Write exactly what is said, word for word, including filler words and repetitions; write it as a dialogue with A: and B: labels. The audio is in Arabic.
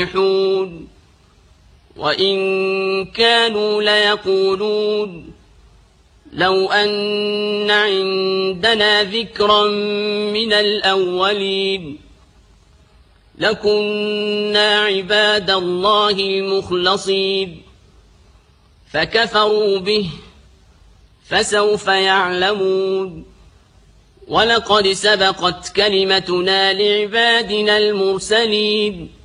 A: يفلحون وإن كانوا ليقولون لو أن عندنا ذكرا من الأولين لكنا عباد الله المخلصين فكفروا به فسوف يعلمون ولقد سبقت كلمتنا لعبادنا المرسلين